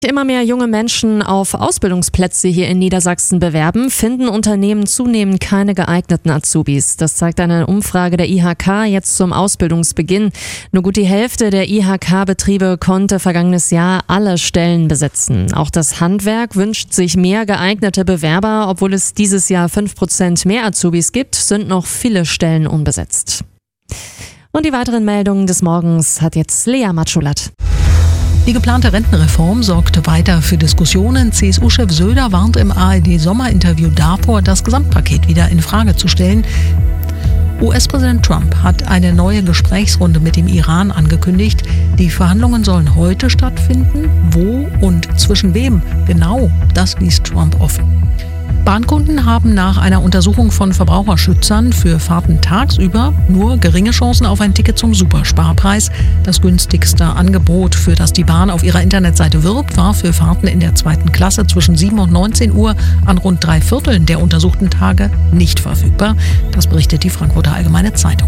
Immer mehr junge Menschen auf Ausbildungsplätze hier in Niedersachsen bewerben, finden Unternehmen zunehmend keine geeigneten Azubis. Das zeigt eine Umfrage der IHK jetzt zum Ausbildungsbeginn. Nur gut die Hälfte der IHK-Betriebe konnte vergangenes Jahr alle Stellen besetzen. Auch das Handwerk wünscht sich mehr geeignete Bewerber. Obwohl es dieses Jahr 5% mehr Azubis gibt, sind noch viele Stellen unbesetzt. Und die weiteren Meldungen des Morgens hat jetzt Lea Matschulat. Die geplante Rentenreform sorgt weiter für Diskussionen. CSU-Chef Söder warnt im ARD-Sommerinterview davor, das Gesamtpaket wieder in Frage zu stellen. US-Präsident Trump hat eine neue Gesprächsrunde mit dem Iran angekündigt. Die Verhandlungen sollen heute stattfinden. Wo und zwischen wem genau, das ließ Trump offen. Bahnkunden haben nach einer Untersuchung von Verbraucherschützern für Fahrten tagsüber nur geringe Chancen auf ein Ticket zum Supersparpreis. Das günstigste Angebot, für das die Bahn auf ihrer Internetseite wirbt, war für Fahrten in der 2. Klasse zwischen 7 und 19 Uhr an rund 3/4 der untersuchten Tage nicht verfügbar. Das berichtet die Frankfurter Allgemeine Zeitung.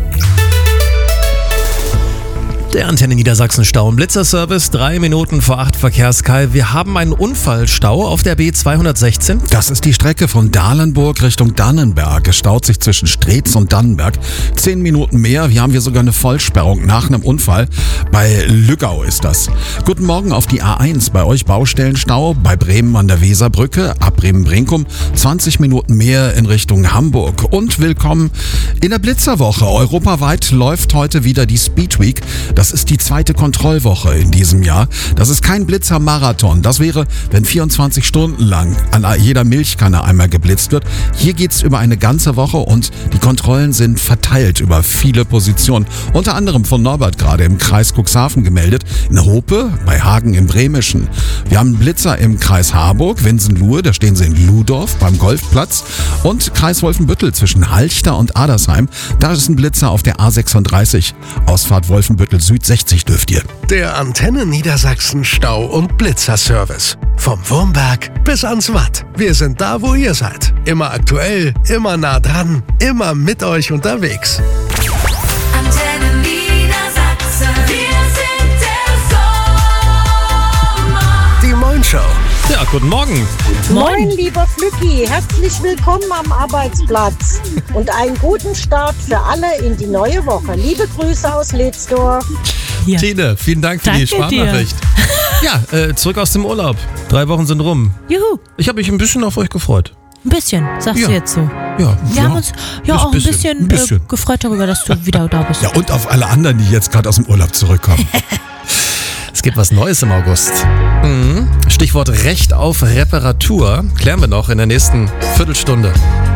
Der Antenne Niedersachsen Stau- und Blitzerservice, 3 Minuten vor 8 Verkehrskai. Wir haben einen Unfallstau auf der B216. Das ist die Strecke von Dahlenburg Richtung Dannenberg. Es staut sich zwischen Streetz und Dannenberg. 10 Minuten mehr. Wir haben hier sogar eine Vollsperrung nach einem Unfall. Bei Lüggau ist das. Guten Morgen auf die A1. Bei euch Baustellenstau. Bei Bremen an der Weserbrücke. Ab Bremen-Brinkum. 20 Minuten mehr in Richtung Hamburg. Und willkommen in der Blitzerwoche. Europaweit läuft heute wieder die Speed Week. Das ist die 2. Kontrollwoche in diesem Jahr. Das ist kein Blitzermarathon. Das wäre, wenn 24 Stunden lang an jeder Milchkanne einmal geblitzt wird. Hier geht's über eine ganze Woche und die Kontrollen sind verteilt über viele Positionen. Unter anderem von Norbert gerade im Kreis Cuxhaven gemeldet. In Hope, bei Hagen im Bremischen. Wir haben Blitzer im Kreis Harburg, Winsenlohe, da stehen sie in Ludorf beim Golfplatz. Und Kreis Wolfenbüttel zwischen Halchter und Adersheim. Da ist ein Blitzer auf der A36. Ausfahrt Wolfenbüttel Süd 60 dürft ihr. Der Antenne Niedersachsen Stau- und Blitzerservice. Vom Wurmberg bis ans Watt. Wir sind da, wo ihr seid. Immer aktuell, immer nah dran, immer mit euch unterwegs. Antenne Niedersachsen. Wir sind der Sommer. Die Moin Show. Ja, guten Morgen. Moin, lieber Flücki, herzlich willkommen am Arbeitsplatz und einen guten Start für alle in die neue Woche. Liebe Grüße aus Letzdorf. Ja. Tine, vielen Dank für die Sprachnachricht. Ja, zurück aus dem Urlaub. 3 Wochen sind rum. Juhu, Ich habe mich ein bisschen auf euch gefreut. ein bisschen, sagst Ja. du jetzt so. Ja, Wir haben uns auch ein bisschen, bisschen. gefreut darüber, dass du wieder da bist. Ja, und auf alle anderen, die jetzt gerade aus dem Urlaub zurückkommen. Es gibt was Neues im August. Stichwort Recht auf Reparatur klären wir noch in der nächsten Viertelstunde.